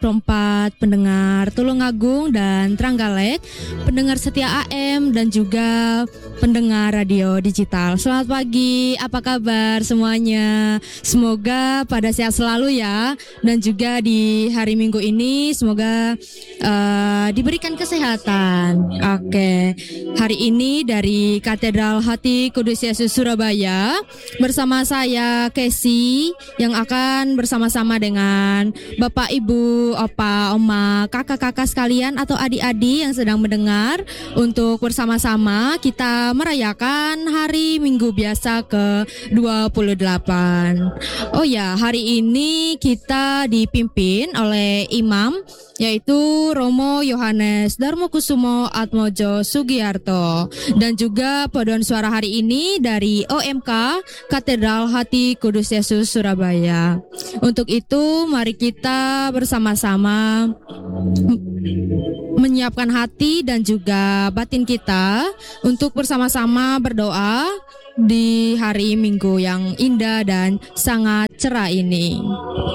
Rompat, pendengar Tulungagung dan Trenggalek, pendengar setia AM dan juga pendengar radio digital. Selamat pagi, apa kabar semuanya? Semoga pada sehat selalu ya. Dan juga di hari Minggu ini semoga diberikan kesehatan. Oke, hari ini dari Katedral Hati Kudus Yesus Surabaya bersama saya Casey yang akan bersama-sama dengan Bapak Ibu, Opa, Oma, kakak-kakak sekalian atau adik-adik yang sedang mendengar untuk bersama-sama kita merayakan hari Minggu biasa ke-28. Oh ya, hari ini kita dipimpin oleh imam yaitu Romo Yohanes Darmokusumo Atmojo Sugiarto dan juga paduan suara hari ini dari OMK Katedral Hati Kudus Yesus Surabaya. Untuk itu mari kita bersama-sama menyiapkan hati dan juga batin kita untuk bersama-sama berdoa di hari Minggu yang indah dan sangat cerah ini.